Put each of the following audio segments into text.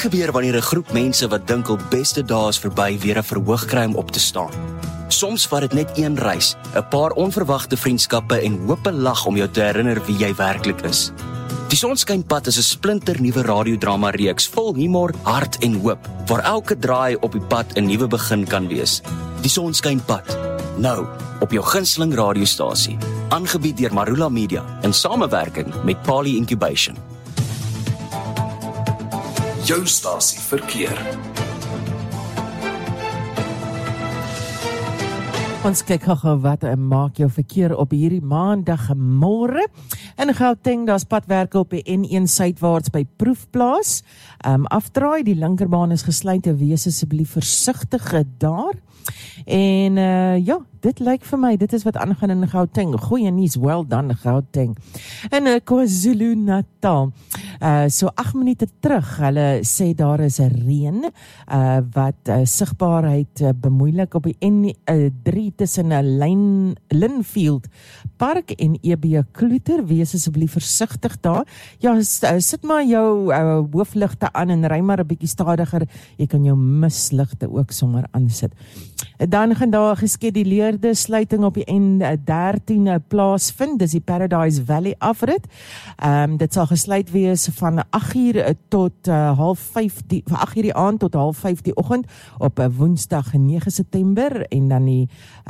gebeur wanneer 'n groep mense wat dink hul beste dae is verby weer 'n verhoog kry om op te staan. Soms vat dit net een reis, 'n paar onverwagte vriendskappe en hoop 'n lag om jou te herinner wie jy werklik is. Die Sonskynpad is 'n splinternuwe radiodrama reeks vol humor, hart en hoop, waar elke draai op die pad 'n nuwe begin kan wees. Die Sonskynpad, nou op jou gunsteling radiostasie, aangebied deur Marula Media in samewerking met Pali Incubation. Jou stasie verkeer. Ons kyk gou wat maak jou verkeer op hierdie maandagmôre. In Gauteng, daar's padwerke op die N1 suidwaarts by Proefplaas. Afdraai, die linkerbaan is gesluit, wees asseblief versigtig daar. En ja, dit lyk vir my, dit is wat aangaan in Gauteng. Goeie nuus, well done Gauteng. In KwaZulu-Natal, so 8 minute terug, hulle sê daar is 'n reën wat sigbaarheid bemoeilik op die N3 tussen Linfield Park en EB Kloeter. Wees asseblief versigtig daar. Ja, sit maar jou hoofligte aan en ry maar 'n bietjie stadiger. Jy kan jou misligte ook sommer aansit. Dan gaan daar geskeduleerde sluiting op die N13 plaasvind, dis die Paradise Valley afrit. Dit sal gesluit wees van 8 uur tot 4:30 die aand tot 4:30 die oggend op Woensdag 9 September en dan die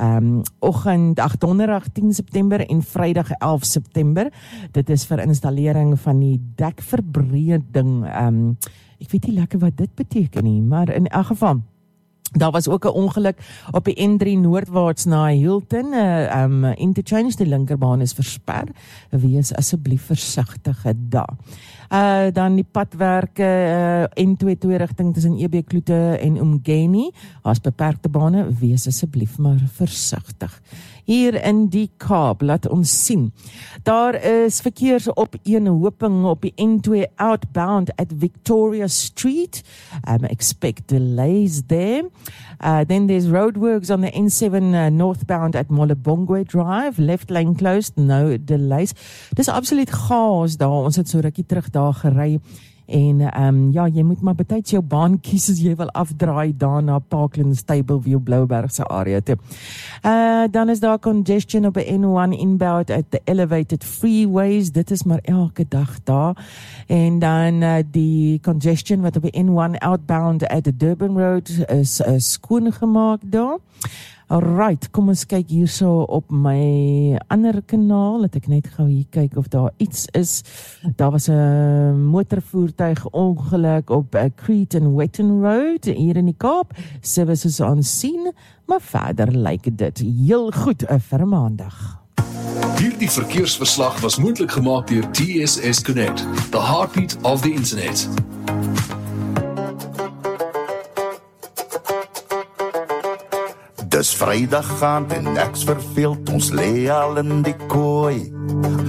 Donderdag 10 September en Vrydag 11 September. Dit is vir installering van die dekverbreding. Ek weet nie lekker wat dit beteken nie, maar in elk geval daar was ook 'n ongeluk op die N3 noordwaarts na Hilton, interchange, die linkerbaan is versper. Wees asseblief versigtig daar. Dan die padwerke N2 twee rigting tussen EB Kloete en Umgeni, as beperkte bane, wees asseblief maar versigtig. Hier in die Kaap, laat ons sien. Daar is verkeersopeenhoping op die N2 outbound at Victoria Street. Expect delays there. Then there's roadworks on the N7 northbound at Mollabongwe Drive. Left lane closed, no delays. Dis absoluut chaos daar. Ons het so rukkie terug daar gery. En ja, jy moet maar betyds jou baan kies as jy wil afdraai daar na Parkland, Stableview, Bloubergse area toe. Dan is daar congestion op die N1 inbound at the elevated freeways. Dit is maar elke dag daar. En dan die congestion wat op die N1 outbound at the Durban Road is skoongemaak daar. Alright, kom ons kyk hierso op my ander kanaal, dat ek net gou hier kyk of daar iets is. Daar was 'n motorvoertuig ongeluk op Crete and Wetton Road hier in die Kaap. Services on scene, maar verder lyk dit heel goed vir maandag. Hierdie verkeersverslag was moontlik gemaak deur TSS Connect, the heartbeat of the internet. Dis Vrydag gaan en ek's verveeld, ons lê al in die kooi.